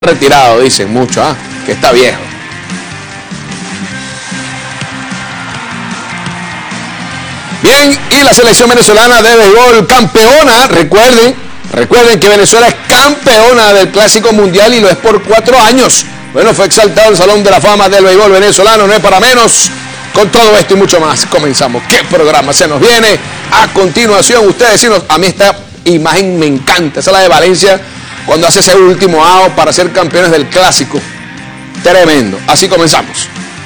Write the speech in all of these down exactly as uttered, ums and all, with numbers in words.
retirado, dicen mucho, ¿ah? Que está viejo. Bien, y la selección venezolana de béisbol campeona, recuerden, recuerden que Venezuela es campeona del Clásico Mundial y lo es por cuatro años. Bueno, fue exaltado el Salón de la Fama del béisbol venezolano, no es para menos. Con todo esto y mucho más, comenzamos. ¿Qué programa se nos viene? A continuación, ustedes decimos, a mí esta imagen me encanta, esa es la de Valencia, cuando hace ese último out para ser campeones del Clásico. Tremendo. Así comenzamos.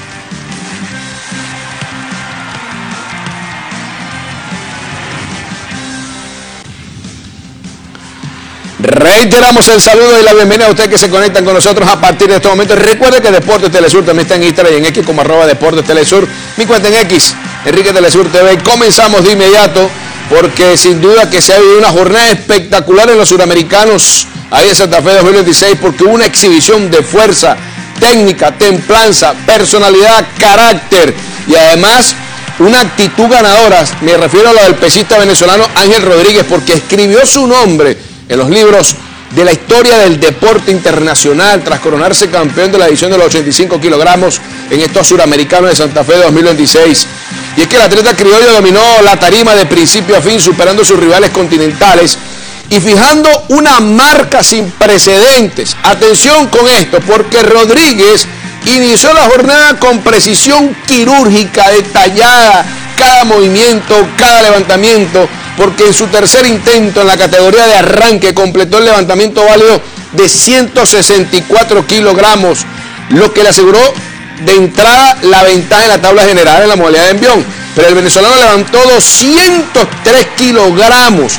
Reiteramos el saludo y la bienvenida a ustedes que se conectan con nosotros a partir de este momento. Recuerde que Deportes Telesur también está en Instagram y en X como arroba Deportes Telesur. Mi cuenta en X, Enrique Telesur T V. Comenzamos de inmediato porque sin duda que se ha vivido una jornada espectacular en los suramericanos ahí en Santa Fe dos mil veintiséis, porque hubo una exhibición de fuerza, técnica, templanza, personalidad, carácter y además una actitud ganadora. Me refiero a la del pesista venezolano Ángel Rodríguez, porque escribió su nombre en los libros de la historia del deporte internacional tras coronarse campeón de la edición de los ochenta y cinco kilogramos en estos suramericanos de Santa Fe dos mil veintiséis. Y es que el atleta criollo dominó la tarima de principio a fin, superando a sus rivales continentales y fijando una marca sin precedentes. Atención con esto, porque Rodríguez inició la jornada con precisión quirúrgica, detallada, cada movimiento, cada levantamiento, porque en su tercer intento en la categoría de arranque completó el levantamiento válido de ciento sesenta y cuatro kilogramos, lo que le aseguró de entrada la ventaja en la tabla general en la modalidad de envión. Pero el venezolano levantó doscientos tres kilogramos,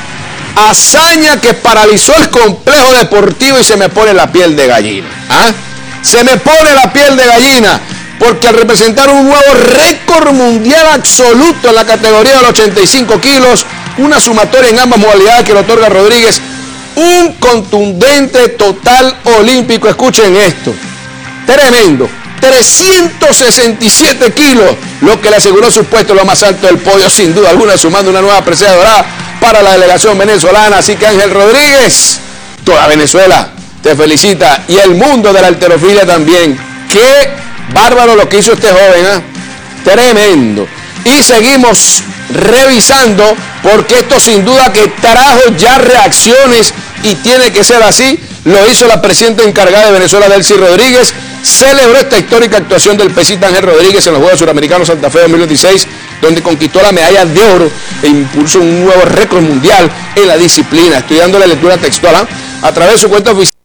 hazaña que paralizó el complejo deportivo y se me pone la piel de gallina. ¿Ah? Se me pone la piel de gallina, porque al representar un nuevo récord mundial absoluto en la categoría de los ochenta y cinco kilos, una sumatoria en ambas modalidades que le otorga a Rodríguez un contundente total olímpico. Escuchen esto, tremendo, trescientos sesenta y siete kilos, lo que le aseguró su puesto lo más alto del podio, sin duda alguna, sumando una nueva presea dorada para la delegación venezolana. Así que Ángel Rodríguez, toda Venezuela te felicita y el mundo de la halterofilia también. Qué bárbaro lo que hizo este joven, ¿eh? Tremendo. Y seguimos revisando, porque esto sin duda que trajo ya reacciones y tiene que ser así. Lo hizo la presidenta encargada de Venezuela, Delcy Rodríguez. Celebró esta histórica actuación del pesista Ángel Rodríguez en los Juegos Suramericanos Santa Fe dos mil veintiséis, donde conquistó la medalla de oro e impulsó un nuevo récord mundial en la disciplina. Estoy dando la lectura textual, ¿eh? A través de su cuenta oficial